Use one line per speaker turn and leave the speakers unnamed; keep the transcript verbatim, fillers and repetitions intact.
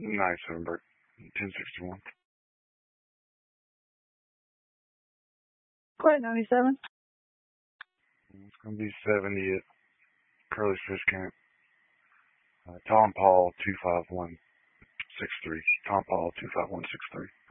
nine seven Bert. ten sixty-one.
Quite ninety-seven.
It's going to be seventy at Curly's Fish Camp. Uh, Tom Paul two five one six three. Tom Paul two five one six three.